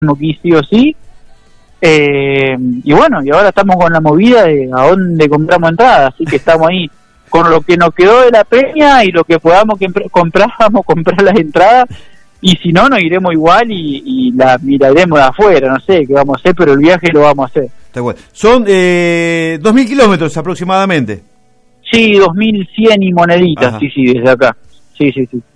tenemos que ir sí o sí. Y bueno, y ahora estamos con la movida de a dónde compramos entradas, así que estamos ahí con lo que nos quedó de la peña y lo que podamos comprar las entradas, y si no, nos iremos igual y la miraremos de afuera, no sé qué vamos a hacer, pero el viaje lo vamos a hacer. Está bueno. Son 2.000 kilómetros aproximadamente. Sí, 2.100 y moneditas. Ajá. Sí, desde acá. Sí.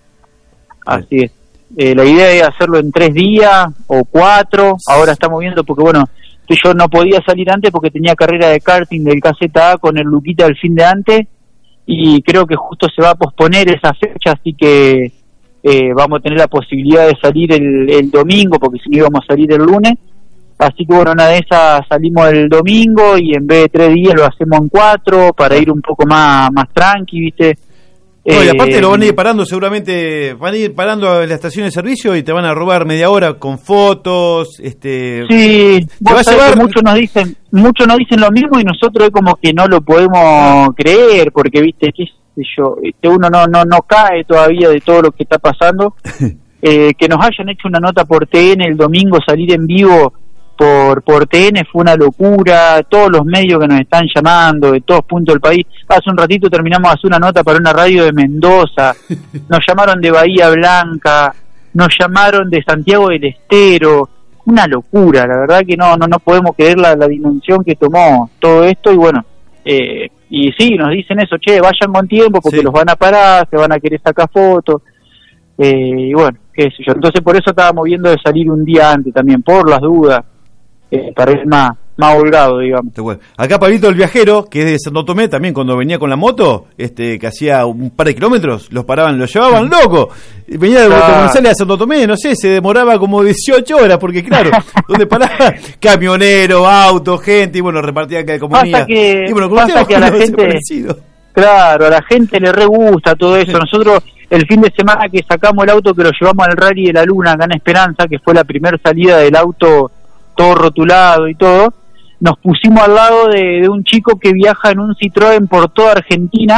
Así es. La idea es hacerlo en 3 días o 4. Ahora estamos viendo porque, bueno, yo no podía salir antes porque tenía carrera de karting del KZA con el Luquita del fin de antes, y creo que justo se va a posponer esa fecha, así que vamos a tener la posibilidad de salir el domingo, porque si no íbamos a salir el lunes. Así que bueno, una de esas salimos el domingo y en vez de 3 días lo hacemos en 4 para ir un poco más tranqui, ¿viste? No, y aparte lo van a ir parando, seguramente van a ir parando en la estación de servicio y te van a robar media hora con fotos. Sí, vos sabés que muchos nos dicen lo mismo y nosotros es como que no lo podemos creer, porque viste, qué sé yo, uno no cae todavía de todo lo que está pasando. Que nos hayan hecho una nota por TN el domingo, salir en vivo por TN fue una locura. Todos los medios que nos están llamando de todos puntos del país. Hace un ratito terminamos de hacer una nota para una radio de Mendoza, nos llamaron de Bahía Blanca, nos llamaron de Santiago del Estero. Una locura, la verdad que no podemos creer la dimensión que tomó todo esto. Y bueno, y sí, nos dicen eso, che, vayan con tiempo porque los van a parar, se van a querer sacar fotos, y bueno, qué sé yo. Entonces por eso estábamos viendo de salir un día antes también, por las dudas, para ir más holgado, digamos. Bueno. Acá Pablito el Viajero, que es de Santo Tomé, también cuando venía con la moto, que hacía un par de kilómetros, los llevaban loco. Venía de González a Santo Tomé, no sé, se demoraba como 18 horas, porque claro, donde paraba camionero, auto, gente, y bueno, repartía acá de comunidad. Pasa que a la gente, claro, a la gente le re gusta todo eso. Nosotros el fin de semana que sacamos el auto, que lo llevamos al Rally de la Luna acá en Esperanza, que fue la primera salida del auto todo rotulado y todo, nos pusimos al lado de un chico que viaja en un Citroën por toda Argentina,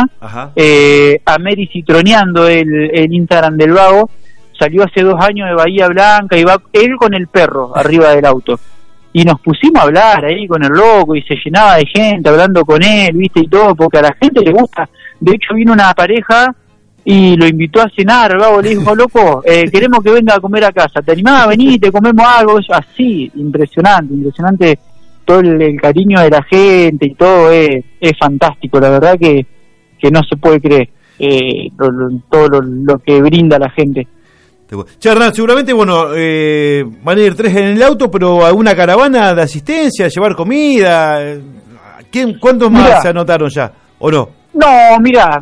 americitroneando el Instagram del Vago. Salió hace 2 años de Bahía Blanca y va él con el perro arriba del auto. Y nos pusimos a hablar ahí con el loco y se llenaba de gente hablando con él, viste, y todo, porque a la gente le gusta. De hecho vino una pareja y lo invitó a cenar, el Vago le dijo, loco, queremos que venga a comer a casa, ¿te animás a venir? Te comemos algo. Así, impresionante todo el cariño de la gente y todo es fantástico, la verdad que no se puede creer todo lo que brinda la gente. Che, Hernán, seguramente, bueno, van a ir 3 en el auto, pero alguna caravana de asistencia, llevar comida, ¿cuántos más se anotaron ya, o no? No, mira,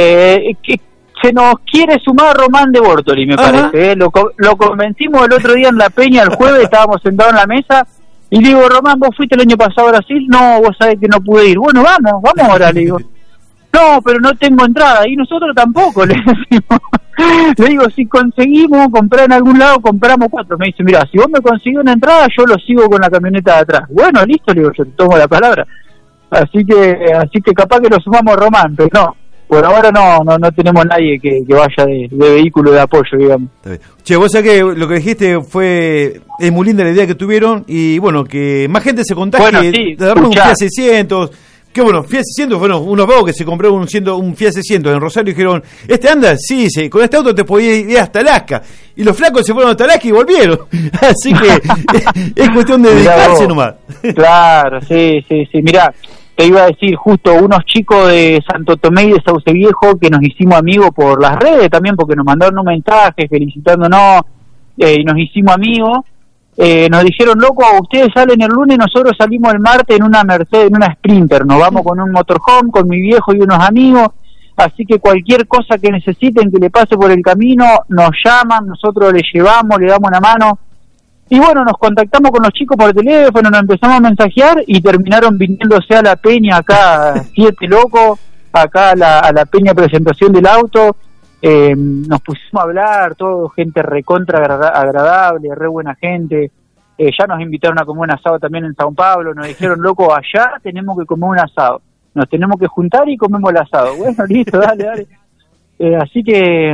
se nos quiere sumar Román de Bortoli, me parece. Lo convencimos el otro día en la peña, el jueves, estábamos sentados en la mesa, y le digo, Román, ¿vos fuiste el año pasado a Brasil? No, vos sabés que no pude ir. Bueno, vamos ahora, le digo. No, pero no tengo entrada, y nosotros tampoco, le decimos. Le digo, si conseguimos comprar en algún lado, compramos 4. Me dice, mira, si vos me consigues una entrada, yo lo sigo con la camioneta de atrás. Bueno, listo, le digo, yo te tomo la palabra. Así que capaz que lo sumamos a Román, pero no. Por ahora no tenemos nadie que vaya de vehículo de apoyo, digamos. Che, vos sabés que lo que dijiste es muy linda la idea que tuvieron, y bueno, que más gente se contagie, bueno, sí, de darnos un Fiat 600, que bueno, Fiat 600, bueno, unos vagos que se compraron un Fiat 600 en Rosario y dijeron, anda, sí, con este auto te podías ir hasta Alaska, y los flacos se fueron hasta Alaska y volvieron, así que es cuestión de dedicarse nomás. Claro, sí, mirá, te iba a decir justo unos chicos de Santo Tomé y de Sauce Viejo que nos hicimos amigos por las redes también, porque nos mandaron un mensaje felicitándonos, y nos hicimos amigos. Nos dijeron, loco, ustedes salen el lunes, nosotros salimos el martes en una Mercedes, en una Sprinter, nos vamos con un motorhome, con mi viejo y unos amigos, así que cualquier cosa que necesiten que le pase por el camino, nos llaman, nosotros le llevamos, le damos una mano. Y bueno, nos contactamos con los chicos por teléfono, nos empezamos a mensajear y terminaron viniéndose a la peña acá, 7 locos, acá a la peña presentación del auto. Nos pusimos a hablar, todo gente recontra agradable, re buena gente. Ya nos invitaron a comer un asado también en Sao Paulo, nos dijeron, loco, allá tenemos que comer un asado, nos tenemos que juntar y comemos el asado. Bueno, listo, dale. Así que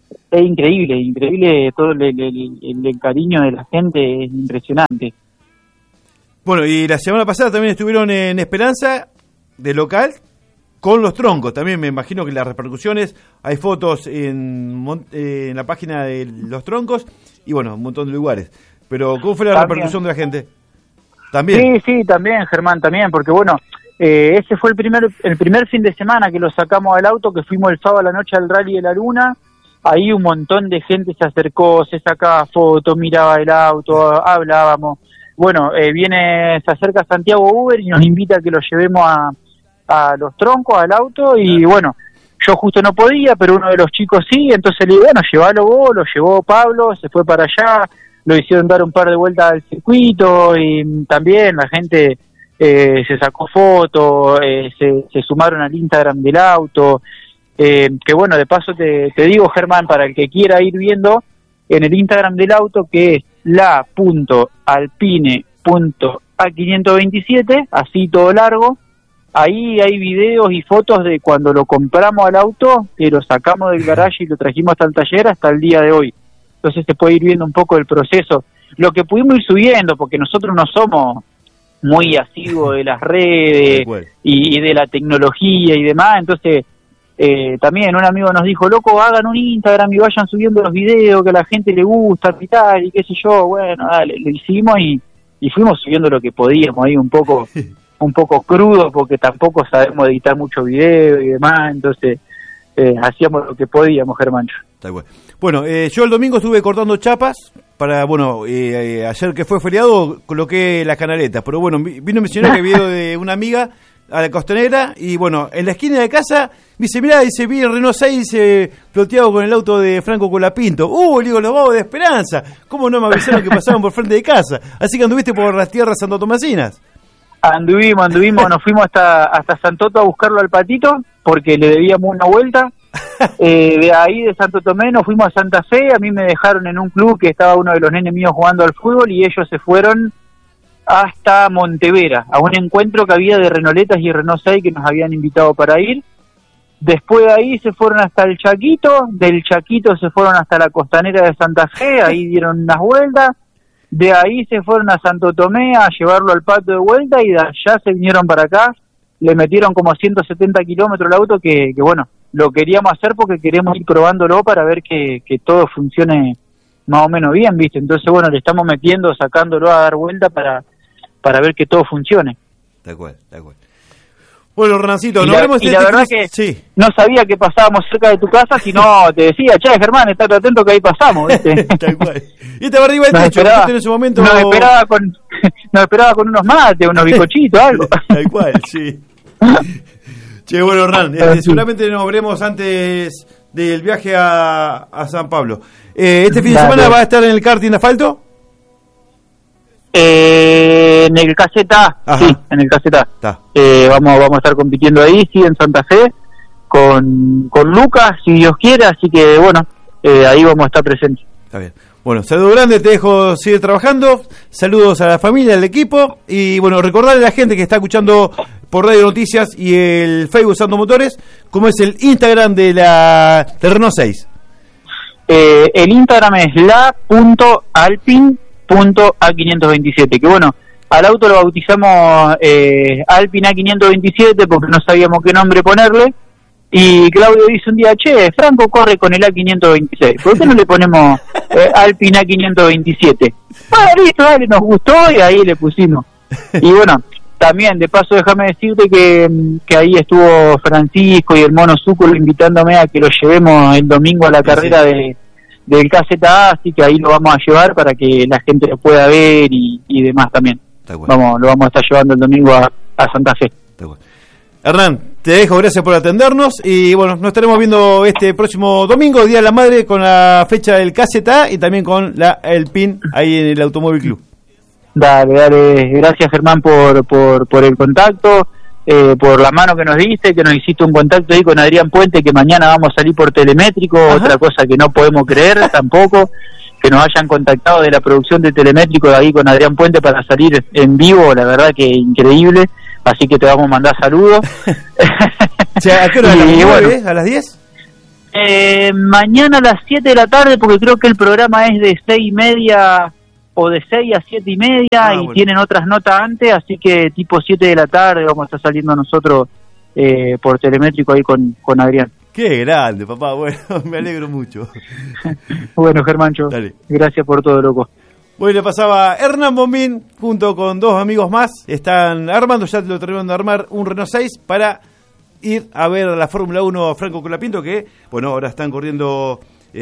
es increíble todo el cariño de la gente, es impresionante. Bueno, y la semana pasada también estuvieron en Esperanza, de local, con los troncos. También me imagino que las repercusiones, hay fotos en la página de los troncos, y bueno, un montón de lugares. Pero, ¿cómo fue la repercusión de la gente? ¿También? Sí, también, Germán, también, porque bueno, ese fue el primer fin de semana que lo sacamos al auto, que fuimos el sábado a la noche al Rally de la Luna. Ahí un montón de gente se acercó, se sacaba fotos, miraba el auto, hablábamos. Bueno, se acerca Santiago Uber y nos invita a que lo llevemos a los troncos, al auto, y bueno, yo justo no podía, pero uno de los chicos sí, entonces le digo, bueno, llévalo vos, lo llevó Pablo, se fue para allá, lo hicieron dar un par de vueltas al circuito, y también la gente se sacó fotos, se sumaron al Instagram del auto, que bueno, de paso te digo, Germán, para el que quiera ir viendo, en el Instagram del auto, que es la.alpine.a527, así todo largo, ahí hay videos y fotos de cuando lo compramos al auto, que lo sacamos del garage y lo trajimos hasta el taller hasta el día de hoy. Entonces se puede ir viendo un poco el proceso. Lo que pudimos ir subiendo, porque nosotros no somos muy asiduos de las redes y de la tecnología y demás, entonces también un amigo nos dijo, loco, hagan un Instagram y vayan subiendo los videos que a la gente le gusta y tal, y qué sé yo. Bueno, dale, lo hicimos y fuimos subiendo lo que podíamos ahí un poco crudo, porque tampoco sabemos editar mucho video y demás, entonces hacíamos lo que podíamos, Germán. Bueno, yo el domingo estuve cortando chapas para, bueno, ayer que fue feriado coloqué las canaletas, pero bueno, vino a mencionar que video de una amiga a la Costanera, y bueno, en la esquina de casa me dice, mirá, dice, vi el Renault 6 floteado con el auto de Franco Colapinto. Le digo, los vagos de Esperanza, ¿cómo no me avisaron que pasaban por frente de casa? Así que anduviste por las tierras santotomasinas. Anduvimos, nos fuimos hasta Santoto a buscarlo al Patito, porque le debíamos una vuelta. De ahí de Santo Tomé nos fuimos a Santa Fe, a mí me dejaron en un club que estaba uno de los nenes míos jugando al fútbol, y ellos se fueron hasta Montevera, a un encuentro que había de Renoletas y Renault 6 que nos habían invitado para ir. Después de ahí se fueron hasta el Chaquito, del Chaquito se fueron hasta la Costanera de Santa Fe, ahí dieron unas vueltas. De ahí se fueron a Santo Tomé a llevarlo al Pato de vuelta, y de allá se vinieron para acá, le metieron como 170 kilómetros el auto, que bueno, lo queríamos hacer porque queremos ir probándolo para ver que todo funcione más o menos bien, ¿viste? Entonces, bueno, le estamos metiendo, sacándolo a dar vuelta para ver que todo funcione. De acuerdo. Bueno, Renancito, nos vemos. Y la verdad que sí, no sabía que pasábamos cerca de tu casa, sino te decía, che, Germán, estate atento que ahí pasamos, ¿viste? Tal cual. Y este arriba del techo, en ese momento... Nos esperaba con unos mates, unos bizcochitos, algo. Tal cual, sí. Che, bueno, Hernán, seguramente nos veremos antes del viaje a San Pablo. ¿Este fin de semana va a estar en el karting de asfalto? En el Caseta, sí, en el Caseta. Vamos a estar compitiendo ahí, sí, en Santa Fe, con Lucas, si Dios quiere, así que bueno, ahí vamos a estar presentes. Está bien. Bueno, saludo grande, te dejo seguir trabajando, saludos a la familia, al equipo, y bueno, recordarle a la gente que está escuchando por Radio Noticias y el Facebook Santo Motores, cómo es el Instagram de Renault 6. El Instagram es la.alpin.a527, que bueno, al auto lo bautizamos Alpin A527 porque no sabíamos qué nombre ponerle, y Claudio dice un día, che, Franco corre con el A526, ¿por qué no le ponemos Alpin A527? Listo, dale, nos gustó y ahí le pusimos. Y bueno, también de paso déjame decirte que ahí estuvo Francisco y el Mono Zúculo invitándome a que lo llevemos el domingo a la carrera del KZA, así que ahí lo vamos a llevar para que la gente lo pueda ver y demás también. Lo vamos a estar llevando el domingo a Santa Fe. Hernán, te dejo, gracias por atendernos, y bueno, nos estaremos viendo este próximo domingo, Día de la Madre, con la fecha del KZA y también con el PIN ahí en el Automóvil Club. Dale, gracias Germán por el contacto, por la mano que nos diste, que nos hiciste un contacto ahí con Adrián Puente, que mañana vamos a salir por telemétrico. Otra cosa que no podemos creer tampoco, que nos hayan contactado de la producción de telemétrico de ahí con Adrián Puente para salir en vivo, la verdad que increíble, así que te vamos a mandar saludos. O sea, ¿a qué hora? ¿A las 9? ¿A las 10? Mañana a las 7 de la tarde, porque creo que el programa es de 6:30 o de 6 a 7:30 y bueno. Tienen otras notas antes, así que tipo 7 de la tarde vamos a estar saliendo nosotros por telemétrico ahí con Adrián. Qué grande, papá. Bueno, me alegro mucho. Bueno, Germancho, Dale. Gracias por todo, loco. Bueno, pasaba Hernán Bombín junto con 2 amigos más. Están armando, ya lo terminaron de armar, un Renault 6 para ir a ver la Fórmula 1 Franco Colapinto, que, bueno, ahora están corriendo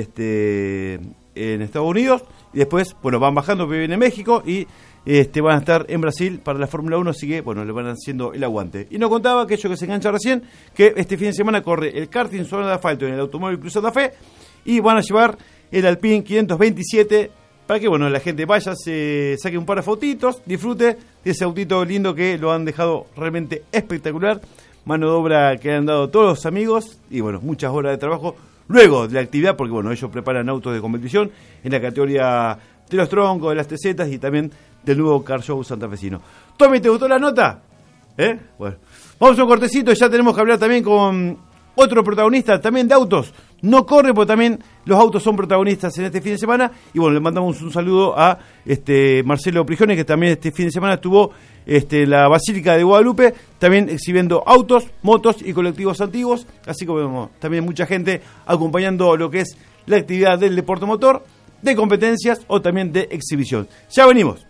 en Estados Unidos. Y después, bueno, van bajando, viven en México y van a estar en Brasil para la Fórmula 1, así que, bueno, le van haciendo el aguante. Y nos contaba aquello que se engancha recién, que este fin de semana corre el karting zona de asfalto en el Automóvil Club Santa Fe y van a llevar el Alpine 527 para que, bueno, la gente vaya, se saque un par de fotitos, disfrute de ese autito lindo que lo han dejado realmente espectacular. Mano de obra que han dado todos los amigos y, bueno, muchas horas de trabajo luego de la actividad, porque, bueno, ellos preparan autos de competición en la categoría de los troncos, de las TZs y también del nuevo Car Show santafesino. Tommy, ¿te gustó la nota? Bueno, vamos a un cortecito, ya tenemos que hablar también con otro protagonista también de autos. No corre, porque también los autos son protagonistas en este fin de semana. Y bueno, le mandamos un saludo a Marcelo Prigione, que también este fin de semana estuvo en la Basílica de Guadalupe, también exhibiendo autos, motos y colectivos antiguos. Así como también mucha gente acompañando lo que es la actividad del deporte motor, de competencias o también de exhibición. Ya venimos.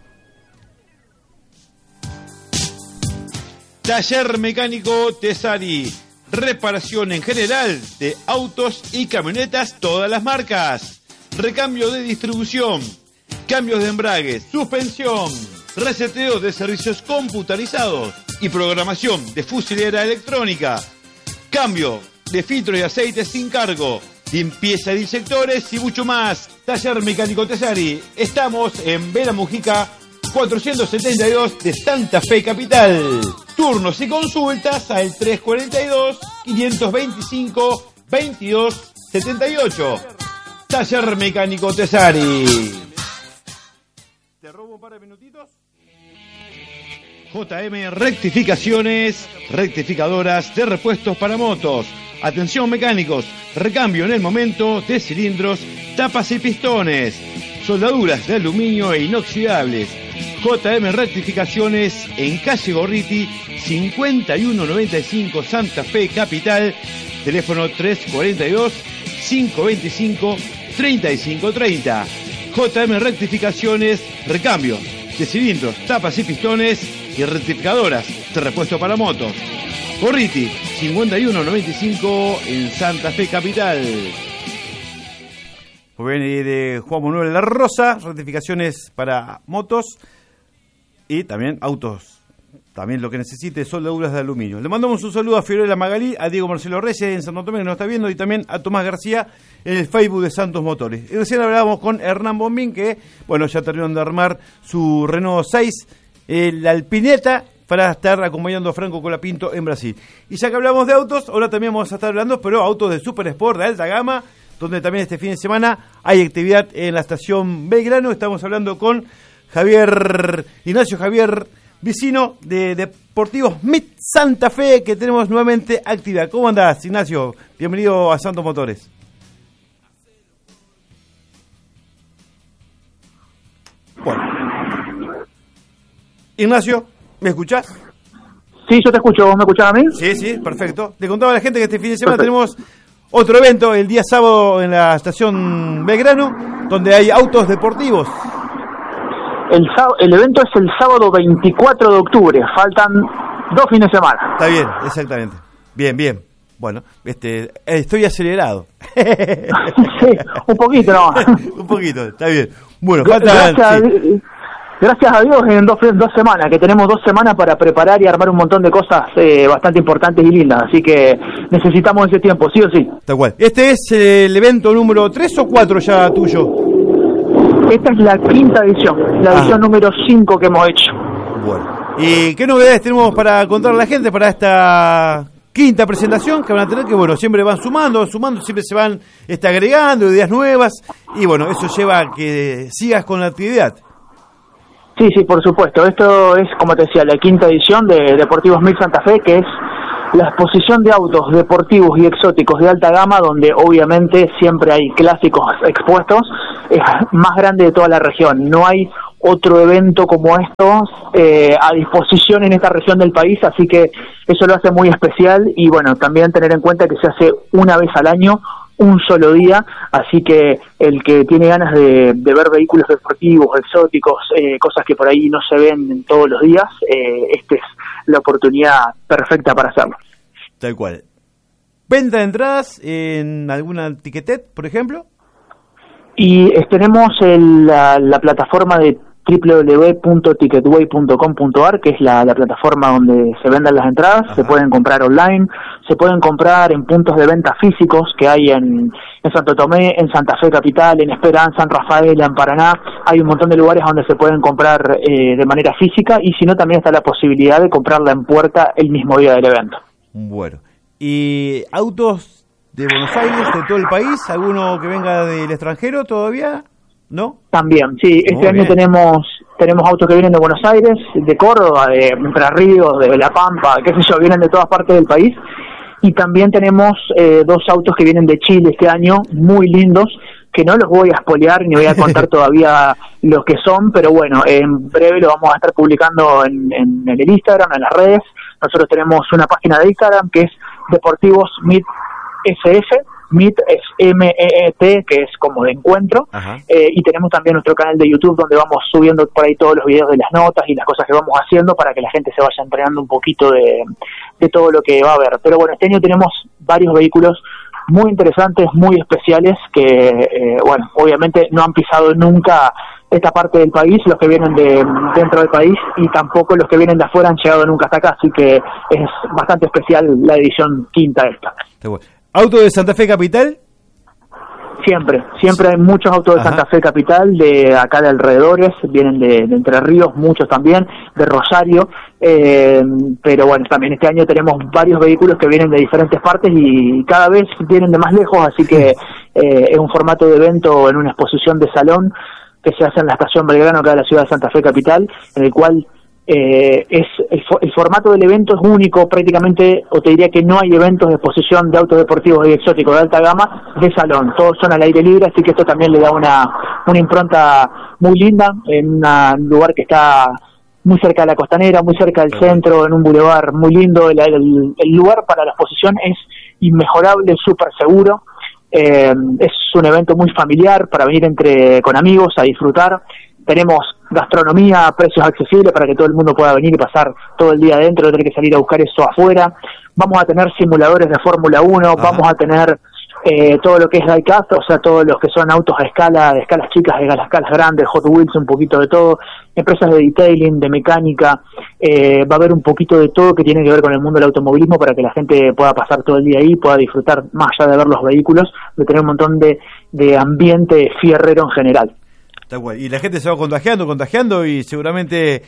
Taller Mecánico Tesari. Reparación en general de autos y camionetas, todas las marcas. Recambio de distribución, cambios de embrague, suspensión, reseteo de servicios computarizados y programación de fusilera electrónica. Cambio de filtros y aceites sin cargo, limpieza de inyectores y mucho más. Taller Mecánico Tesari. Estamos en Vera Mujica 472 de Santa Fe Capital. Turnos y consultas al 342-525-2278. Taller Mecánico Tesari. ¿Te robo un par de minutitos? JM Rectificaciones, rectificadoras de repuestos para motos. Atención mecánicos, recambio en el momento de cilindros, tapas y pistones. Soldaduras de aluminio e inoxidables. JM Rectificaciones en calle Gorriti 5195 Santa Fe Capital. Teléfono 342-525-3530. JM Rectificaciones, recambio de cilindros, tapas y pistones y rectificadoras de repuesto para motos. Gorriti 5195 en Santa Fe Capital. Muy bien, y de Juan Manuel La Rosa, rectificaciones para motos y también autos, también lo que necesite, soldaduras de aluminio. Le mandamos un saludo a Fiorella Magalí, a Diego Marcelo Reyes en Santo Tomé, que nos está viendo, y también a Tomás García en el Facebook de Santos Motores. Y recién hablábamos con Hernán Bombín, que, bueno, ya terminaron de armar su Renault 6, la Alpineta, para estar acompañando a Franco Colapinto en Brasil. Y ya que hablamos de autos, ahora también vamos a estar hablando, pero autos de Super Sport, de alta gama, donde también este fin de semana hay actividad en la estación Belgrano. Estamos hablando con Ignacio Javier Vicino de Deportivos MIT Santa Fe, que tenemos nuevamente actividad. ¿Cómo andás, Ignacio? Bienvenido a Santos Motores. Bueno. Ignacio, ¿me escuchás? Sí, yo te escucho. ¿Vos me escuchás a mí? Sí, perfecto. Le contaba a la gente que este fin de semana tenemos otro evento el día sábado en la estación Belgrano, donde hay autos deportivos. El evento es el sábado 24 de octubre. Faltan 2 fines de semana. Está bien, exactamente. Bien. Bueno, estoy acelerado. Sí, un poquito nomás. Un poquito, está bien. Bueno, Gracias a Dios en dos semanas, que tenemos 2 semanas para preparar y armar un montón de cosas bastante importantes y lindas, así que necesitamos ese tiempo, sí o sí. Tal cual. ¿Este es el evento número 3 o 4 ya tuyo? Esta es la 5ª edición, la edición número 5 que hemos hecho. Bueno, ¿y qué novedades tenemos para contar a la gente para esta 5ª presentación que van a tener? Que bueno, siempre van sumando, siempre se van agregando ideas nuevas y bueno, eso lleva a que sigas con la actividad. Sí, por supuesto. Esto es, como te decía, la 5ª edición de Deportivos MIT Santa Fe, que es la exposición de autos deportivos y exóticos de alta gama, donde obviamente siempre hay clásicos expuestos, es más grande de toda la región. No hay otro evento como estos a disposición en esta región del país, así que eso lo hace muy especial. Y bueno, también tener en cuenta que se hace una vez al año, un solo día, así que el que tiene ganas de ver vehículos deportivos, exóticos, cosas que por ahí no se ven todos los días, esta es la oportunidad perfecta para hacerlo. Tal cual. ¿Venta de entradas en alguna Ticketek, por ejemplo? Y tenemos la plataforma de www.ticketway.com.ar, que es la plataforma donde se venden las entradas. Ajá. Se pueden comprar online, se pueden comprar en puntos de venta físicos que hay en Santo Tomé, en Santa Fe Capital, en Esperanza, en Rafaela, en Paraná. Hay un montón de lugares donde se pueden comprar de manera física, y si no, también está la posibilidad de comprarla en puerta el mismo día del evento. Bueno, ¿y autos de Buenos Aires, de todo el país? ¿Alguno que venga del extranjero todavía? ¿No? También, sí. Este año tenemos autos que vienen de Buenos Aires, de Córdoba, de Entre Ríos, de La Pampa, qué sé yo, vienen de todas partes del país. Y también tenemos 2 autos que vienen de Chile este año, muy lindos, que no los voy a spoilear ni voy a contar todavía los que son, pero bueno, en breve lo vamos a estar publicando en el Instagram, en las redes. Nosotros tenemos una página de Instagram que es Deportivos Meet SF, Meet es MEET, que es como de encuentro, y tenemos también nuestro canal de YouTube donde vamos subiendo por ahí todos los videos de las notas y las cosas que vamos haciendo para que la gente se vaya entrenando un poquito de todo lo que va a haber. Pero bueno, este año tenemos varios vehículos muy interesantes, muy especiales, que bueno, obviamente no han pisado nunca esta parte del país, los que vienen de dentro del país, y tampoco los que vienen de afuera han llegado nunca hasta acá, así que es bastante especial la edición quinta esta. ¿Auto de Santa Fe Capital? Siempre hay muchos autos de Santa Fe Capital, de acá de alrededores, vienen de Entre Ríos, muchos también, de Rosario, pero bueno, también este año tenemos varios vehículos que vienen de diferentes partes y cada vez vienen de más lejos, así que es un formato de evento en una exposición de salón que se hace en la Estación Belgrano, acá de la ciudad de Santa Fe Capital, en el cual es el formato del evento es único prácticamente, o te diría que no hay eventos de exposición de autos deportivos y exóticos de alta gama de salón, todos son al aire libre, así que esto también le da una impronta muy linda en un lugar que está muy cerca de la costanera, muy cerca del centro, en un bulevar muy lindo. El lugar para la exposición es inmejorable, súper seguro. Es un evento muy familiar para venir con amigos a disfrutar. Tenemos gastronomía a precios accesibles para que todo el mundo pueda venir y pasar todo el día adentro, no tener que salir a buscar eso afuera. Vamos a tener simuladores de Fórmula 1, vamos a tener todo lo que es diecast, o sea, todos los que son autos a escala, de escalas chicas, de escalas grandes, Hot Wheels, un poquito de todo, empresas de detailing, de mecánica, va a haber un poquito de todo que tiene que ver con el mundo del automovilismo para que la gente pueda pasar todo el día ahí, pueda disfrutar más allá de ver los vehículos, de tener un montón de ambiente fierrero en general. Está bueno. Y la gente se va contagiando y seguramente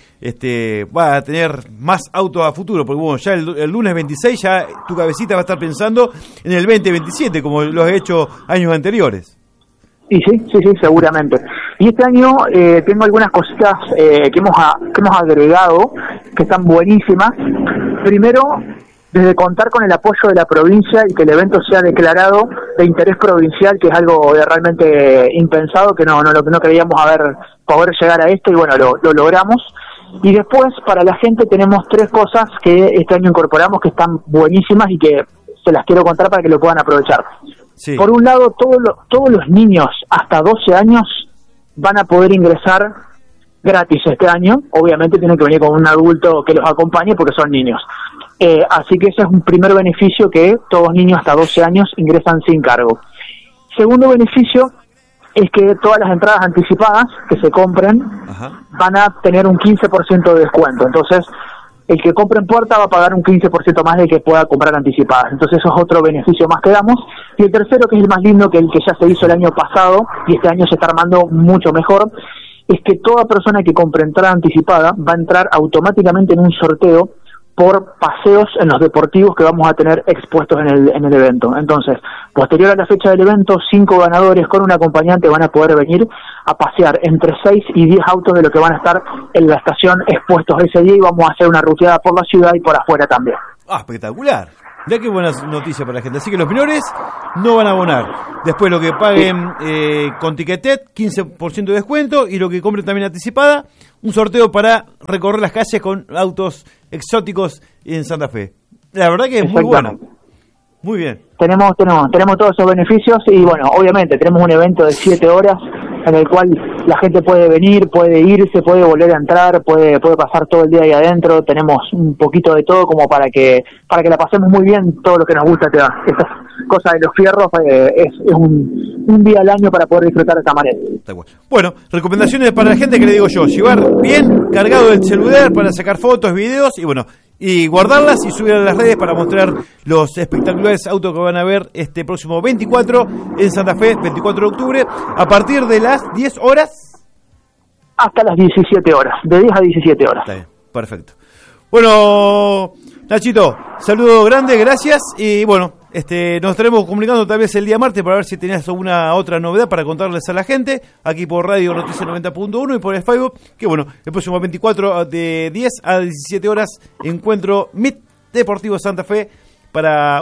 va a tener más autos a futuro, porque bueno, ya el lunes 26 ya tu cabecita va a estar pensando en el 2027, como lo has hecho años anteriores. Y sí, seguramente. Y este año tengo algunas cositas que hemos agregado, que están buenísimas. Primero, desde contar con el apoyo de la provincia y que el evento sea declarado de interés provincial, que es algo realmente impensado, que no creíamos poder llegar a esto, y bueno, lo logramos. Y después, para la gente tenemos 3 cosas que este año incorporamos que están buenísimas y que se las quiero contar para que lo puedan aprovechar. Sí. Por un lado, todos los niños hasta 12 años van a poder ingresar gratis este año. Obviamente tienen que venir con un adulto que los acompañe porque son niños. Así que ese es un primer beneficio, que todos niños hasta 12 años ingresan sin cargo. Segundo beneficio es que todas las entradas anticipadas que se compren van a tener un 15% de descuento. Entonces, el que compre en puerta va a pagar un 15% más del que pueda comprar anticipadas. Entonces, eso es otro beneficio más que damos. Y el tercero, que es el más lindo, que el que ya se hizo el año pasado y este año se está armando mucho mejor, es que toda persona que compre entrada anticipada va a entrar automáticamente en un sorteo por paseos en los deportivos que vamos a tener expuestos en el evento. Entonces, posterior a la fecha del evento, 5 ganadores con un acompañante van a poder venir a pasear entre 6 y 10 autos de los que van a estar en la estación expuestos ese día, y vamos a hacer una ruteada por la ciudad y por afuera también. Espectacular. Mirá qué buena noticia para la gente. Así que los menores no van a abonar. Después lo que paguen con Ticketet, 15% de descuento. Y lo que compren también anticipada, un sorteo para recorrer las calles con autos exóticos en Santa Fe. La verdad que es muy bueno. Muy bien. Tenemos todos esos beneficios y bueno, obviamente tenemos un evento de 7 horas en el cual la gente puede venir, puede irse, puede volver a entrar, puede pasar todo el día ahí adentro. Tenemos un poquito de todo como para que la pasemos muy bien. Todo lo que nos gusta estas cosas de los fierros es un día al año para poder disfrutar de esta manera. Bueno, recomendaciones para la gente que le digo yo: llevar bien cargado el celular para sacar fotos, videos y guardarlas y subir a las redes para mostrar los espectaculares autos que van a ver este próximo 24 en Santa Fe, 24 de octubre, a partir de las 10 horas. Hasta las 17 horas, de 10 a 17 horas. Está bien, perfecto. Bueno, Nachito, saludo grande, gracias. Y bueno, nos estaremos comunicando tal vez el día martes para ver si tenías alguna otra novedad para contarles a la gente, aquí por Radio Noticias 90.1 y por el Facebook, que bueno, el próximo 24 de 10 a 17 horas, encuentro MIT Deportivo Santa Fe para,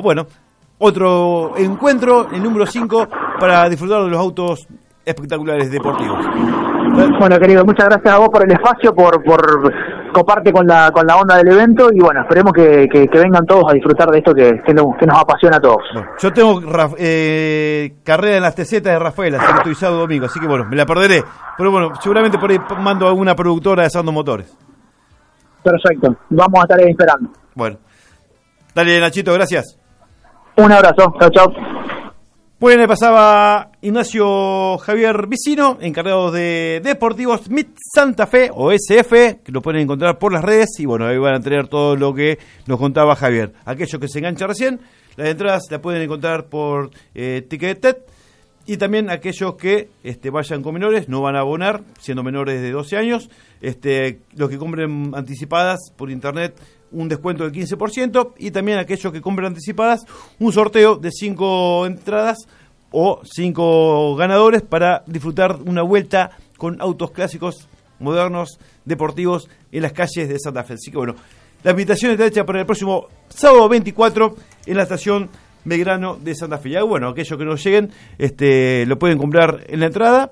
otro encuentro, el número 5, para disfrutar de los autos espectaculares deportivos. Bueno, querido, muchas gracias a vos por el espacio, por coparte con la onda del evento y bueno, esperemos que vengan todos a disfrutar de esto que nos apasiona a todos. Bueno, yo tengo carrera en las TZ de Rafael, así que estoy sábado domingo, así que bueno, me la perderé. Pero bueno, seguramente por ahí mando a alguna productora de Asando Motores. Perfecto, vamos a estar ahí esperando. Bueno, dale, Nachito, gracias. Un abrazo, chao. Bueno, le pasaba Ignacio Javier Vicino, encargado de Deportivos MIT Santa Fe, o SF, que lo pueden encontrar por las redes, y bueno, ahí van a tener todo lo que nos contaba Javier. Aquellos que se enganchan recién, las entradas las pueden encontrar por Ticketet, y también aquellos que vayan con menores, no van a abonar, siendo menores de 12 años, los que compren anticipadas por internet, un descuento del 15%, y también aquellos que compren anticipadas, un sorteo de 5 entradas o 5 ganadores para disfrutar una vuelta con autos clásicos, modernos, deportivos en las calles de Santa Fe. Así que bueno, la invitación está hecha para el próximo sábado 24 en la estación Belgrano de Santa Fe. Y bueno, aquellos que no lleguen lo pueden comprar en la entrada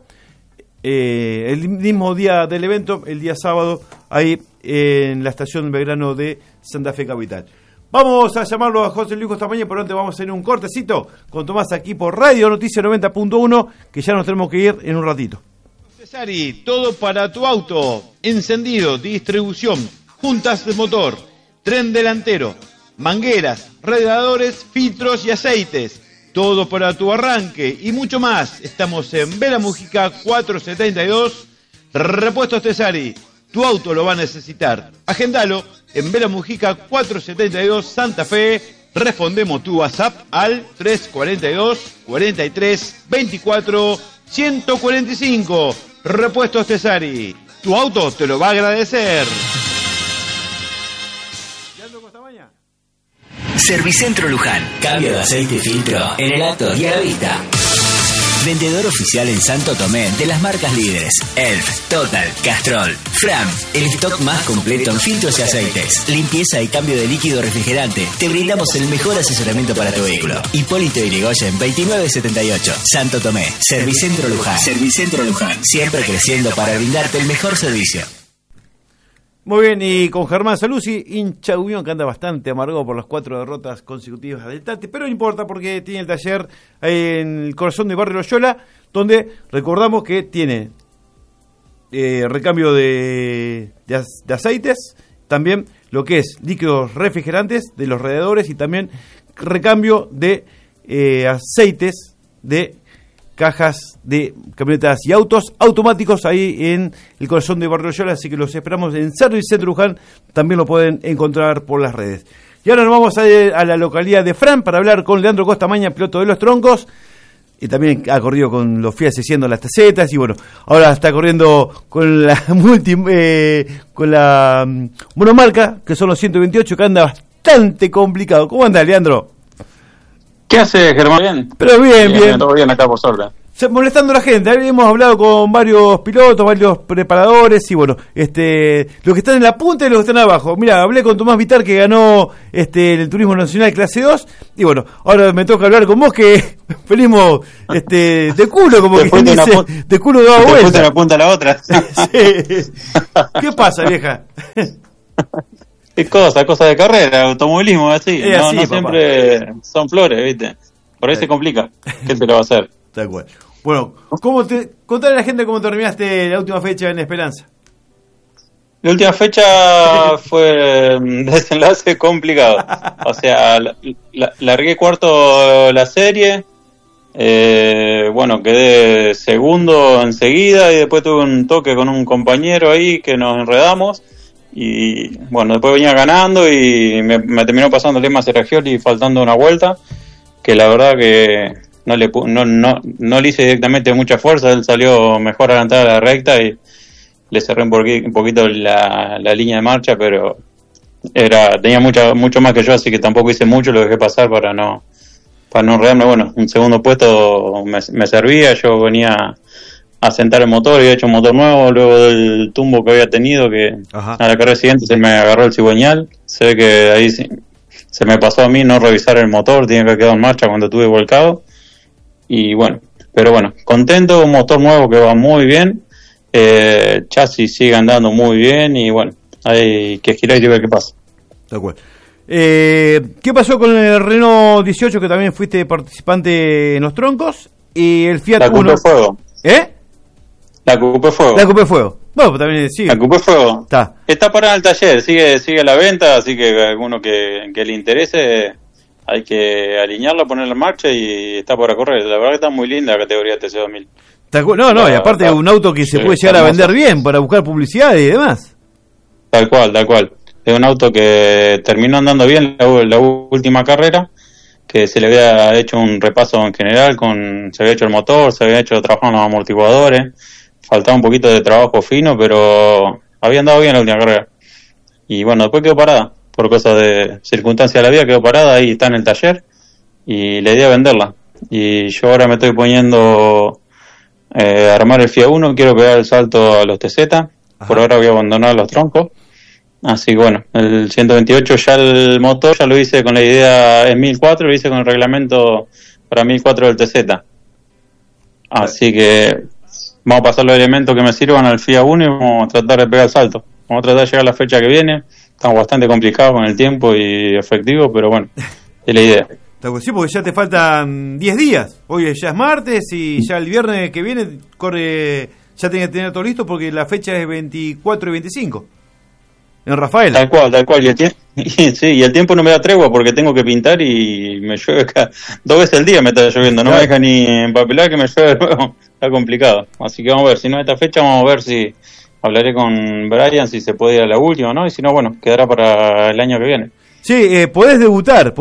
el mismo día del evento, el día sábado, ahí en la estación Belgrano de Santa Fe Capital. Vamos a llamarlo a José Luis Costamaña, por antes vamos a hacer un cortecito con Tomás aquí por Radio Noticias 90.1, que ya nos tenemos que ir en un ratito. Cesari, todo para tu auto: encendido, distribución, juntas de motor, tren delantero, mangueras, radiadores, filtros y aceites. Todo para tu arranque y mucho más. Estamos en Vera Mujica 472, Repuestos Cesari. Tu auto lo va a necesitar. Agendalo en Vera Mujica 472 Santa Fe. Respondemos tu WhatsApp al 342 43 24 145. Repuestos Cesari. Tu auto te lo va a agradecer. Servicentro Luján. Cambio de aceite y filtro en el acto y a la vista. Vendedor oficial en Santo Tomé de las marcas líderes Elf, Total, Castrol, Fram. El stock más completo en filtros y aceites. Limpieza y cambio de líquido refrigerante. Te brindamos el mejor asesoramiento para tu vehículo. Hipólito Yrigoyen 2978, Santo Tomé. Servicentro Luján. Servicentro Luján. Siempre creciendo para brindarte el mejor servicio. Muy bien, y con Germán Saluzzi, hincha Unión, que anda bastante amargado por las 4 derrotas consecutivas del Tate, pero no importa porque tiene el taller en el corazón de Barrio Loyola, donde recordamos que tiene recambio de aceites, también lo que es líquidos refrigerantes de los radiadores y también recambio de aceites de cajas de camionetas y autos automáticos ahí en el corazón de Barrio Loyola, así que los esperamos en Servicentro Luján, también lo pueden encontrar por las redes. Y ahora nos vamos a ir a la localidad de Fran para hablar con Leandro Costamaña, piloto de los troncos, y también ha corrido con los Fiat 600 las tacetas, y bueno, ahora está corriendo con la con la monomarca, que son los 128, que anda bastante complicado. ¿Cómo anda, Leandro? ¿Qué hace, Germán? ¿Bien? Pero bien. Todo bien acá, por suerte. molestando a la gente. Hemos hablado con varios pilotos, varios preparadores y bueno, los que están en la punta y los que están abajo. Mira, hablé con Tomás Vitar que ganó el Turismo Nacional Clase 2 y bueno, ahora me toca hablar con vos que venimos de culo, como que dice, de culo de vuelta. Te de una punta a la otra. Sí. ¿Qué pasa, vieja? Es cosa de carrera, automovilismo, así. No papá. Siempre son flores, ¿viste? Por ahí se complica. ¿Qué te lo va a hacer? Tal cual. Bueno, contale a la gente cómo terminaste la última fecha en Esperanza. La última fecha fue un desenlace complicado. O sea, largué cuarto la serie. Bueno, quedé segundo enseguida y después tuve un toque con un compañero ahí que nos enredamos. Y bueno, después venía ganando y me terminó pasando el Lema Seraggioli faltando una vuelta. Que la verdad que no le hice directamente mucha fuerza. Él salió mejor adelantado a la recta y le cerré un poquito la línea de marcha, pero tenía mucho más que yo, así que tampoco hice mucho, lo dejé pasar para no enredarme. Bueno, un segundo puesto me servía. Yo venía a sentar el motor, había hecho un motor nuevo luego del tumbo que había tenido, que Ajá. A la carrera siguiente se me agarró el cigüeñal. Se ve que ahí se me pasó a mí no revisar el motor, tenía que haber quedado en marcha cuando estuve volcado. Y bueno, pero bueno, contento, un motor nuevo que va muy bien, chasis sigue andando muy bien y bueno, hay que girar y ver qué pasa. De acuerdo. ¿Qué pasó con el Renault 18 que también fuiste participante en los troncos? Y el Fiat La Uno. Coupé Fuego. La Coupé Fuego. La Coupé Fuego. Bueno, pues también sigue. La Coupé Fuego. Está parada en el taller, sigue a la venta, así que alguno que le interese hay que alinearla, ponerla en marcha y está para correr. La verdad que está muy linda la categoría TC2000. No, y aparte un auto que se puede llegar a vender bien para buscar publicidad y demás. Tal cual. Es un auto que terminó andando bien la última carrera, que se le había hecho un repaso en general, se había hecho el motor, se había hecho trabajo en los amortiguadores, faltaba un poquito de trabajo fino, pero había andado bien la última carrera. Y bueno, después quedó parada, por cosas de circunstancias de la vida, quedó parada, ahí está en el taller, y la idea es venderla. Y yo ahora me estoy poniendo a armar el Fiat Uno, quiero pegar el salto a los TZ, por ahora voy a abandonar los troncos. Así que bueno, el 128 ya el motor ya lo hice con la idea en 1004, lo hice con el reglamento para 1004 del TZ. Así que vamos a pasar los elementos que me sirvan al Fiat 1 y vamos a tratar de pegar el salto. Vamos a tratar de llegar a la fecha que viene. Estamos bastante complicados con el tiempo y efectivo, pero bueno, es la idea. Sí, porque ya te faltan 10 días. Hoy ya es martes y ya el viernes que viene corre, ya tenés que tener todo listo porque la fecha es 24 y 25. En Rafael. Tal cual. Y el tiempo no me da tregua porque tengo que pintar y me llueve acá 2 veces al día, me está lloviendo. No me deja ni empapelar que me llueve luego. Está complicado. Así que vamos a ver, si no esta fecha, vamos a ver si hablaré con Brian si se puede ir a la última, ¿no? Y si no, bueno, quedará para el año que viene. Sí, podés debutar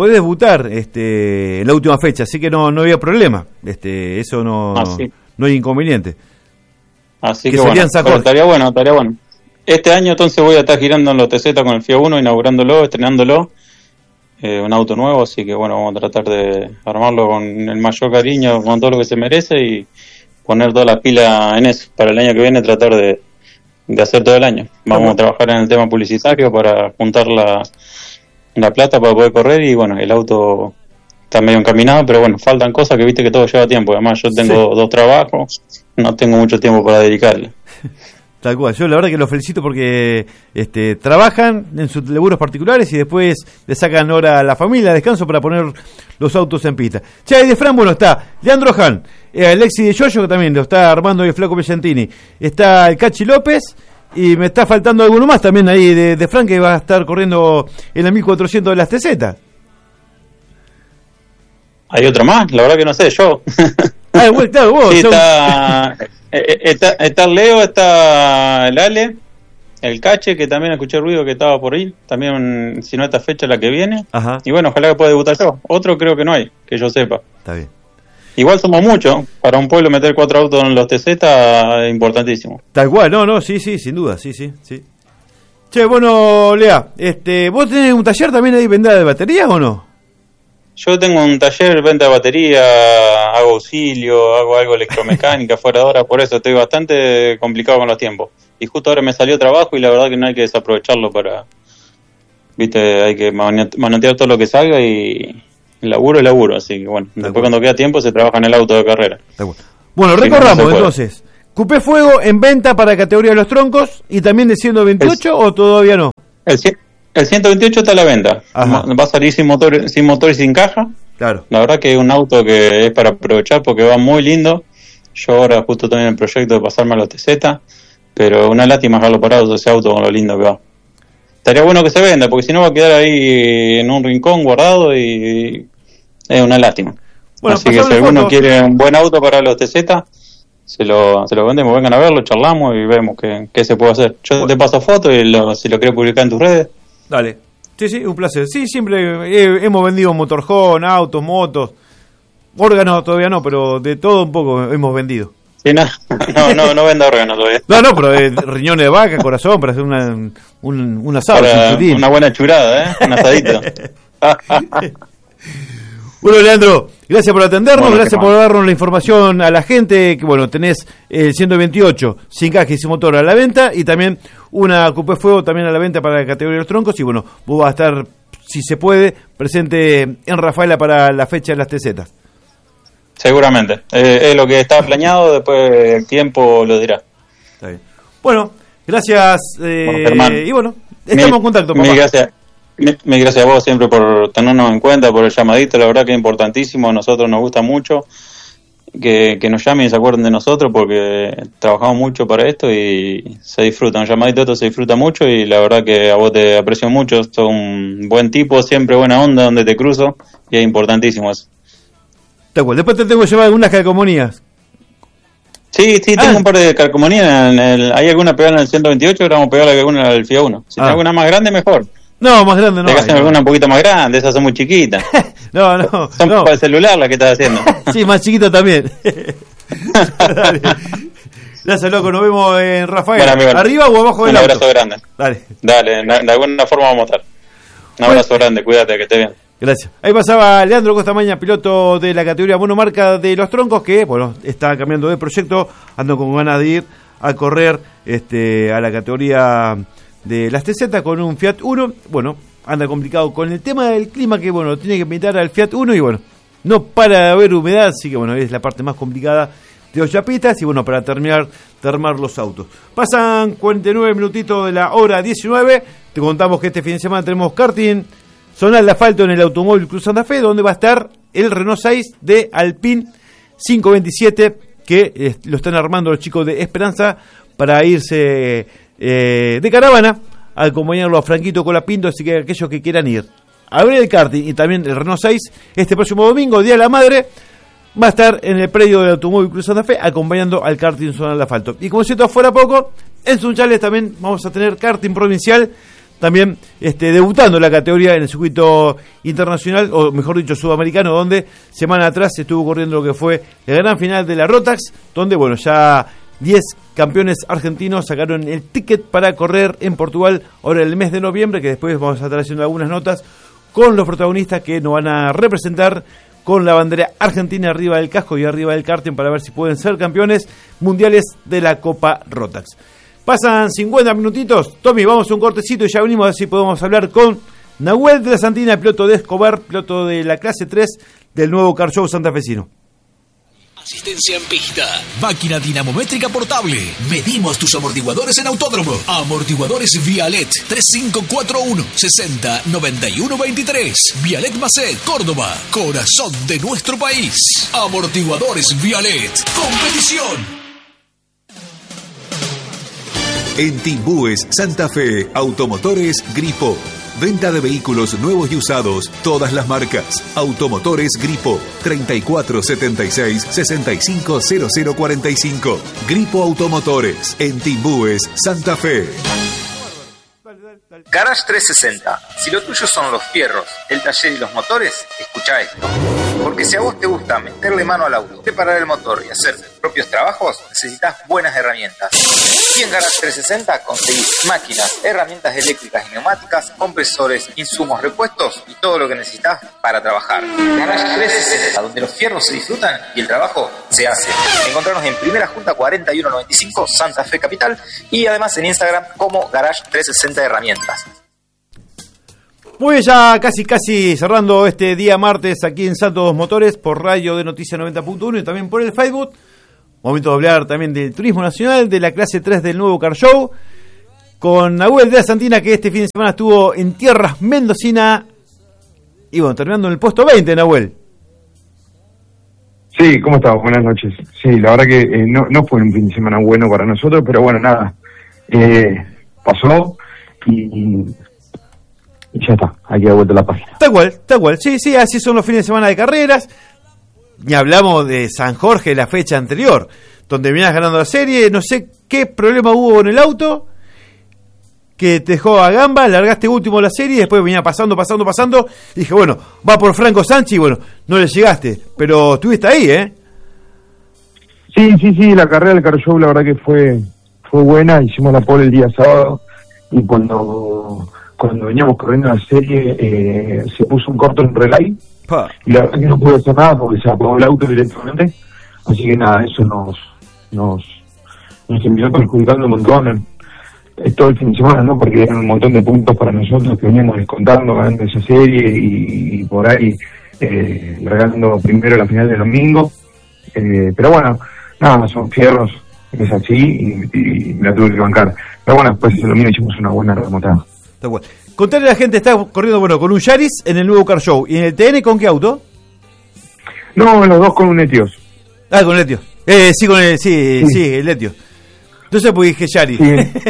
en la última fecha, así que no había problema. Eso no hay inconveniente. Así que bueno, estaría bueno. Este año entonces voy a estar girando en los TZ con el Fiat 1, inaugurándolo, estrenándolo, un auto nuevo, así que bueno, vamos a tratar de armarlo con el mayor cariño, con todo lo que se merece y poner toda la pila en eso. Para el año que viene tratar de hacer todo el año. Vamos a trabajar en el tema publicitario para juntar la plata para poder correr y bueno, el auto está medio encaminado, pero bueno, faltan cosas que viste que todo lleva tiempo. Además yo tengo 2 trabajos, no tengo mucho tiempo para dedicarle. Tal cual, yo la verdad que los felicito porque trabajan en sus laburos particulares y después le sacan hora a la familia, descanso para poner los autos en pista. Che, ahí de Fran, bueno, está Leandro Han, Alexi de Yoyo, que también lo está armando el Flaco Pellantini, está el Cachi López y me está faltando alguno más también ahí de Fran que va a estar corriendo en la 1400 de las TZ. ¿Hay otro más? La verdad que no sé, yo. Bueno, claro, vos. Sí, está el Leo, está el Ale, el Cache, que también escuché ruido que estaba por ahí, también si no esta fecha la que viene. Ajá. Y bueno, ojalá que pueda debutar yo. Otro creo que no hay, que yo sepa. Está bien. Igual somos muchos, para un pueblo meter 4 autos en los TZ es importantísimo. Tal cual, sí, sin duda, sí. Che, bueno, Lea, ¿vos tenés un taller también ahí vendida de baterías o no? Yo tengo un taller, venta de batería, hago auxilio, hago algo electromecánica fuera de hora, por eso estoy bastante complicado con los tiempos. Y justo ahora me salió trabajo y la verdad que no hay que desaprovecharlo para... Viste, hay que manotear todo lo que salga y laburo, así que bueno, después cuando queda tiempo se trabaja en el auto de carrera. Bueno, recorramos entonces. Coupé Fuego en venta para categoría de los troncos y también de 128 o todavía no. El 128 está a la venta. Ajá. Va a salir sin motor y sin caja. Claro. La verdad que es un auto que es para aprovechar porque va muy lindo. Yo ahora justo estoy en el proyecto de pasarme a los TZ, pero una lástima dejarlo parado ese auto con lo lindo que va. Estaría bueno que se venda porque si no va a quedar ahí en un rincón guardado y es una lástima. Bueno, así que si alguno quiere un buen auto para los TZ, se lo vendemos, vengan a verlo, charlamos y vemos qué se puede hacer. Yo te paso fotos y si lo querés publicar en tus redes. Dale. Sí, un placer. Sí, siempre hemos vendido motorhome, autos, motos, órganos todavía no, pero de todo un poco hemos vendido. Sí, no vendo órganos todavía. No, pero riñones de vaca, corazón, para hacer un asado. Para una buena churada, un asadito. Bueno, Leandro, gracias por atendernos, gracias por darnos la información a la gente, que bueno, tenés el 128 sin caja y sin motor a la venta y también una Coupé Fuego también a la venta para la categoría de los troncos y bueno, vos vas a estar, si se puede, presente en Rafaela para la fecha de las TZ. Seguramente, es lo que está planeado, después el tiempo lo dirá. Está bien. Bueno, gracias y bueno, estamos en contacto, papá. Gracias a vos siempre por tenernos en cuenta, por el llamadito, la verdad que es importantísimo, a nosotros nos gusta mucho que nos llamen y se acuerden de nosotros porque trabajamos mucho para esto y se disfruta, un llamadito esto se disfruta mucho y la verdad que a vos te aprecio mucho, sos un buen tipo, siempre buena onda donde te cruzo y es importantísimo eso. Después te tengo que llevar algunas calcomanías. Sí, tengo un par de calcomanías, hay alguna pegada en el 128, ahora vamos a pegarle alguna al FIA 1, si tenés alguna más grande mejor. No, más grande no. Hay que hacer alguna un poquito más grande, esas son muy chiquitas. No. Son para el celular las que estás haciendo. Sí, más chiquita también. Dale. Gracias, loco, nos vemos en Rafael. Bueno, ¿arriba o abajo del auto? Un abrazo grande. Dale, de alguna forma vamos a estar. Un abrazo grande, cuídate, que esté bien. Gracias. Ahí pasaba Leandro Costamaña, piloto de la categoría monomarca de los troncos, que bueno, está cambiando de proyecto, ando con ganas de ir a correr a la categoría de las TZ con un Fiat Uno. Bueno, anda complicado con el tema del clima, que bueno, tiene que pintar al Fiat Uno y bueno, no para de haber humedad, así que bueno, es la parte más complicada de los chapistas y bueno, para terminar de armar los autos. Pasan 49 minutitos de la hora 19, te contamos que este fin de semana tenemos karting zonal de asfalto en el Automóvil Club Santa Fe, donde va a estar el Renault 6 de Alpine 527, que lo están armando los chicos de Esperanza para irse de caravana a acompañarlo a Franquito Colapinto, así que aquellos que quieran ir a ver el karting y también el Renault 6 este próximo domingo, Día de la Madre, va a estar en el predio del Automóvil Club Santa Fe acompañando al karting zonal de asfalto. Y como si esto fuera poco, en Sunchales también vamos a tener karting provincial, también debutando la categoría en el circuito internacional, o mejor dicho sudamericano, donde semana atrás se estuvo corriendo lo que fue el gran final de la Rotax, donde bueno, ya 10 campeones argentinos sacaron el ticket para correr en Portugal ahora en el mes de noviembre, que después vamos a estar haciendo algunas notas con los protagonistas que nos van a representar con la bandera argentina arriba del casco y arriba del karting para ver si pueden ser campeones mundiales de la Copa Rotax. Pasan 50 minutitos, Tommy, vamos a un cortecito y ya venimos a ver si podemos hablar con Nahuel de la Santina, piloto de Escobar, piloto de la clase 3 del nuevo Car Show santafesino. Asistencia en pista. Máquina dinamométrica portable. Medimos tus amortiguadores en autódromo. Amortiguadores Vialet 3541 60 91 23. Vialet Macet, Córdoba, corazón de nuestro país. Amortiguadores Vialet. Competición. En Timbúes, Santa Fe, Automotores Gripo. Venta de vehículos nuevos y usados, todas las marcas. Automotores Gripo, 3476-650045. Gripo Automotores, en Timbúes, Santa Fe. Garage 360. Si lo tuyo son los fierros, el taller y los motores, escuchá esto. Porque si a vos te gusta meterle mano al auto, preparar el motor y hacer tus propios trabajos, necesitas buenas herramientas. Y en Garage 360 conseguís máquinas, herramientas eléctricas y neumáticas, compresores, insumos, repuestos y todo lo que necesitas para trabajar. Garage 360, donde los fierros se disfrutan y el trabajo se hace. Encontrarnos en Primera Junta 4195, Santa Fe Capital, y además en Instagram como Garage 360 Herramientas. Muy bien, ya casi cerrando este día martes aquí en Santos Motores por Radio de Noticias 90.1 y también por el Facebook. Momento de hablar también del turismo nacional, de la clase 3 del nuevo Car Show, con Nahuel de la Santina, que este fin de semana estuvo en tierras mendocina y bueno, terminando en el puesto 20, Nahuel. Sí, ¿cómo estás? Buenas noches. Sí, la verdad que no fue un fin de semana bueno para nosotros, pero bueno, nada, pasó y ya está, hay que dar vuelta a la página. Tal cual, sí, así son los fines de semana de carreras. Ni hablamos de San Jorge, la fecha anterior, donde venías ganando la serie, no sé qué problema hubo en el auto, que te dejó a gamba, largaste último la serie, después venía pasando, y dije, bueno, va por Franco Sánchez, y bueno, no le llegaste, pero estuviste ahí, ¿eh? Sí, la carrera del Car Show la verdad que fue buena, hicimos la pole el día sábado, y cuando veníamos corriendo la serie, se puso un corto en relay, y la verdad que no pude hacer nada porque se apagó el auto directamente, así que nada, eso nos empezó perjudicando un montón todo el fin de semana, ¿no? Porque eran un montón de puntos para nosotros que veníamos descontando, ganando esa serie y por ahí largando primero la final del domingo, pero bueno, nada, son fierros, es así y me la tuve que bancar, pero bueno, después de lo mismo hicimos una buena remontada. Está bueno. Contarle a la gente, está corriendo con un Yaris en el nuevo Car Show. ¿Y en el TN con qué auto? No, los dos con un Etios. Con el Etios. Sí, el Etios. Entonces pues dije Yaris. Sí.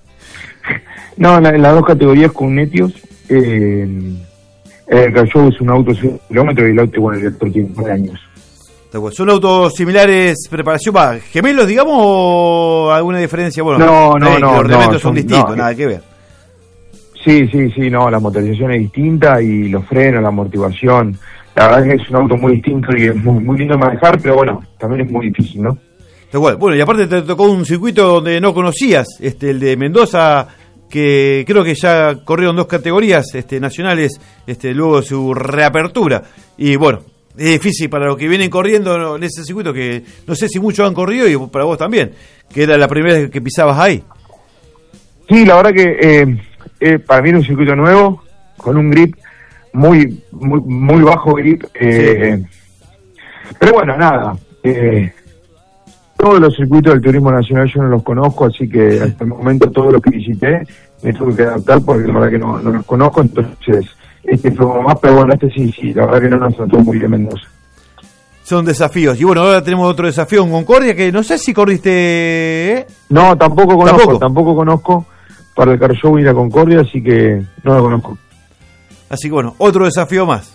No, en las dos categorías con un Etios. El Car Show es un auto de 100 kilómetros y el auto, bueno, el auto tiene 9 años. Está bueno. ¿Son autos similares, preparación, gemelos, digamos, o alguna diferencia? Bueno, no, los reglamentos son distintos, nada que ver. Sí, no, la motorización es distinta y los frenos, la amortiguación, la verdad es que es un auto muy distinto y es muy lindo de manejar, pero bueno, también es muy difícil, ¿no? Bueno, y aparte te tocó un circuito donde no conocías, el de Mendoza, que creo que ya corrieron 2 categorías nacionales, luego de su reapertura, y bueno, es difícil para los que vienen corriendo en ese circuito, que no sé si muchos han corrido y para vos también, que era la primera vez que pisabas ahí. Sí, la verdad que para mí era un circuito nuevo, con un grip muy bajo grip, pero bueno, nada, todos los circuitos del turismo nacional yo no los conozco, así que hasta el momento todo lo que visité me tuve que adaptar porque la verdad que no los conozco, entonces fue más, pero bueno, sí, la verdad que no nos trató muy bien Mendoza. Son desafíos, y bueno, ahora tenemos otro desafío en Concordia, que no sé si corriste, No, tampoco conozco. Para el Car Show ir a Concordia, así que no lo conozco. Así que bueno, otro desafío más.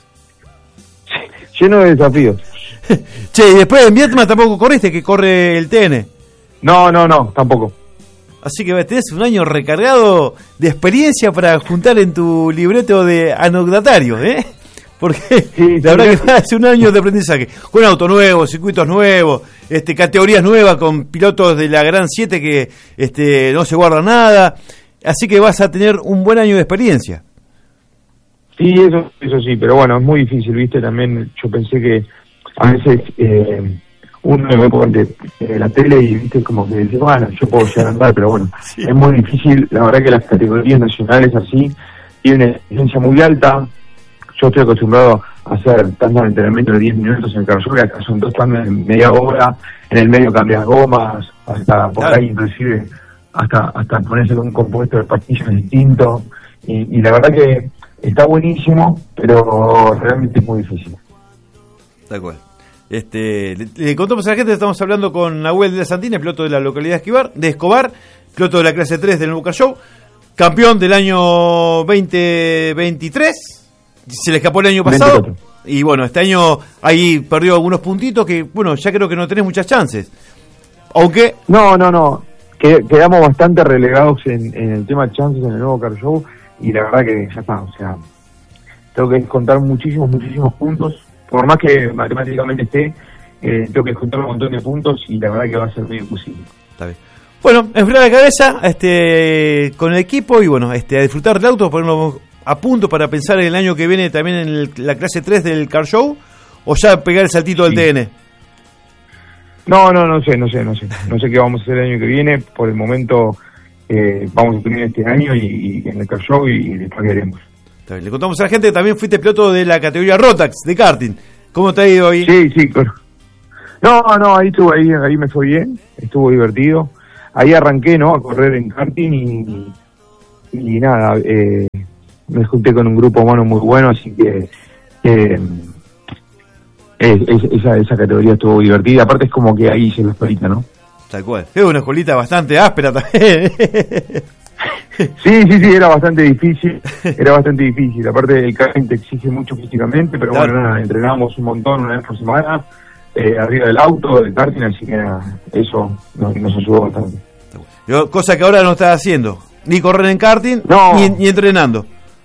Sí, lleno de desafíos. Che, y después en Vietnam tampoco corriste, que corre el TN. No, tampoco. Así que tenés un año recargado de experiencia para juntar en tu libreto de anecdotario, ¿eh? Porque sí, la verdad que hace un año de aprendizaje. Con auto nuevo, circuitos nuevos, categorías nuevas con pilotos de la Gran 7 que no se guarda nada. Así que vas a tener un buen año de experiencia. Sí, eso sí, pero bueno, es muy difícil, ¿viste? También yo pensé que a veces uno lo ve por la tele y, ¿viste? Como que dice, bueno, yo puedo llegar a andar, pero bueno, sí. Es muy difícil. La verdad que las categorías nacionales así tienen una exigencia muy alta. Yo estoy acostumbrado a hacer tantos entrenamientos de 10 minutos en el Car Show, y acá son 2 tandas de media hora, en el medio cambias gomas, hasta por ahí inclusive hasta ponerse con un compuesto de pastillas distinto, y la verdad que está buenísimo, pero realmente es muy difícil. Tal cual. Le contamos a la gente, estamos hablando con Nahuel de la Santina, piloto de la localidad de Escobar, piloto de la clase 3 del nuevo Car Show, campeón del año 2023, se le escapó el año pasado, 24. Y bueno, este año ahí perdió algunos puntitos que, bueno, ya creo que no tenés muchas chances. Aunque... No. Quedamos bastante relegados en el tema de chances en el nuevo Car Show, y la verdad que ya está, o sea, tengo que contar muchísimos puntos por más que matemáticamente esté, tengo que juntar un montón de puntos y la verdad que va a ser muy imposible. Está bien. Bueno, enfriar la cabeza con el equipo y bueno, a disfrutar del auto, ponerlo a punto para pensar el año que viene también en la clase 3 del Car Show, o ya pegar el saltito del TN. No sé qué vamos a hacer el año que viene. Por el momento vamos a tener este año y en el Car Show y después veremos. Está bien. Le contamos a la gente que también fuiste piloto de la categoría Rotax de karting. ¿Cómo te ha ido ahí? Sí, claro. No, ahí me fue bien, estuvo divertido. Ahí arranqué, ¿no? A correr en karting y nada, me junté con un grupo humano muy bueno, así que esa categoría estuvo divertida. Aparte es como que ahí hice la escuelita, ¿no? Tal cual. Es una escuelita bastante áspera también. Sí, era bastante difícil. Aparte el karting te exige mucho físicamente, pero claro. Bueno, nada, entrenábamos un montón una vez por semana. Arriba del auto, del karting, así que eso nos ayudó bastante. Cosa que ahora no estás haciendo, ni correr en karting, ni entrenando.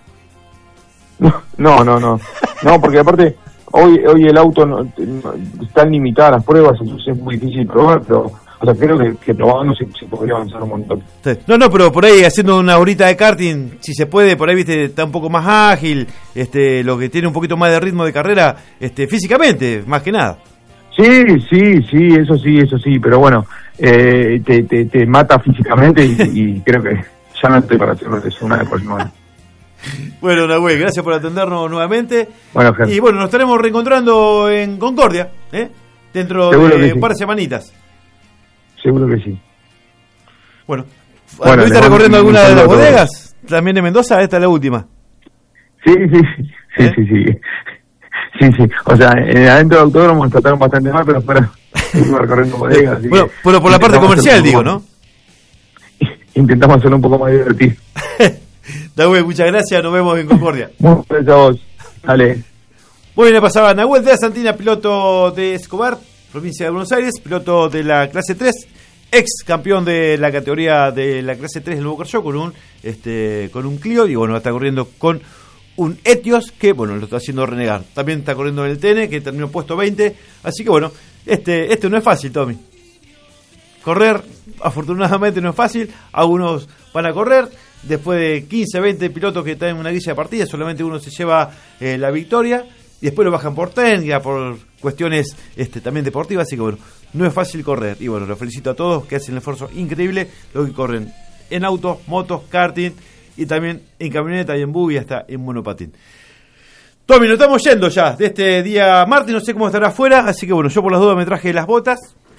No, porque aparte hoy el auto no están limitadas las pruebas, entonces es muy difícil probar, pero o sea, creo que probando se podría avanzar un montón. Sí. No, pero por ahí haciendo una horita de karting, si se puede, por ahí viste está un poco más ágil, lo que tiene un poquito más de ritmo de carrera, físicamente, más que nada. Sí, eso sí, pero bueno, te mata físicamente y creo que ya no estoy para hacerlo eso una vez por semana. Bueno, Nahuel, gracias por atendernos nuevamente. Bueno, gente. Y bueno, nos estaremos reencontrando en Concordia, dentro seguro de un par de semanitas. Seguro que sí. Bueno, ¿estuviste recorriendo alguna de las bodegas? También de Mendoza, esta es la última. Sí. Sí, o sea, adentro del autódromo nos trataron bastante mal, pero fuera estuve recorriendo bodegas. Bueno, pero por la parte comercial, digo, ¿no? Intentamos hacerlo un poco más divertido. Nahuel, muchas gracias, nos vemos en Concordia. Muchas gracias a vos, dale. Muy bien, pasaba Nahuel de la Santina, piloto de Escobar, provincia de Buenos Aires, piloto de la clase 3, ex campeón de la categoría de la clase 3 del nuevo Car Show con un Clio, y bueno, está corriendo con un Etios que, bueno, lo está haciendo renegar. También está corriendo en el TN, que terminó puesto 20. Así que, bueno, no es fácil, Tommy. Correr, afortunadamente, no es fácil. Algunos van a correr. Después de 15, 20 pilotos que están en una grilla de partida, solamente uno se lleva la victoria. Y después lo bajan por técnica, por cuestiones también deportivas. Así que, bueno, no es fácil correr. Y, bueno, los felicito a todos que hacen el esfuerzo increíble. Los que corren en autos, motos, karting, y también en camioneta y en buggy, hasta en monopatín. Tommy, nos estamos yendo ya de este día martes, no sé cómo estará afuera, así que bueno, yo por las dudas me traje las botas.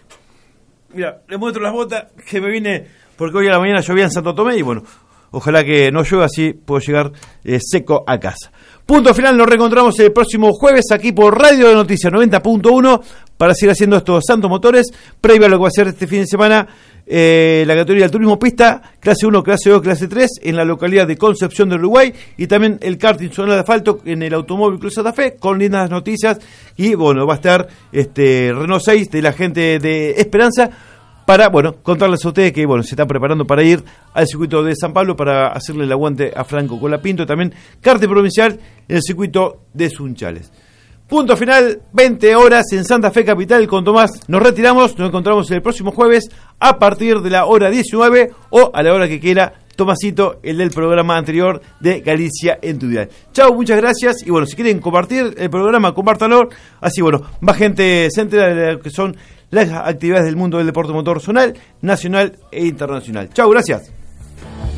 Mira, les muestro las botas que me vine, porque hoy a la mañana llovía en Santo Tomé y bueno, ojalá que no llueva, así puedo llegar seco a casa. Punto final, nos reencontramos el próximo jueves aquí por Radio de Noticias 90.1 para seguir haciendo estos Santos Motores, previo a lo que va a ser este fin de semana. La categoría del turismo pista, clase 1, clase 2, clase 3 en la localidad de Concepción de Uruguay, y también el karting zona de asfalto en el Automóvil Club Santa Fe, con lindas noticias. Y bueno, va a estar Renault 6 de la gente de Esperanza para, bueno, contarles a ustedes que, bueno, se están preparando para ir al circuito de San Pablo para hacerle el aguante a Franco Colapinto. También karting provincial en el circuito de Sunchales. Punto final, 20 horas en Santa Fe Capital. Con Tomás nos retiramos, nos encontramos el próximo jueves a partir de la hora 19 o a la hora que quiera Tomasito, el del programa anterior de Galicia en tu dial. Chao, muchas gracias, y bueno, si quieren compartir el programa, compártanlo, así bueno, más gente se entera de lo que son las actividades del mundo del deporte motor zonal, nacional e internacional. Chao, gracias.